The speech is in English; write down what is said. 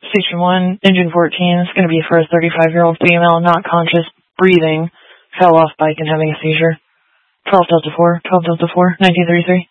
Station 1, engine 14 is going to be for a 35-year-old female, not conscious, breathing, fell off bike and having a seizure. 12 Delta 4, 1933.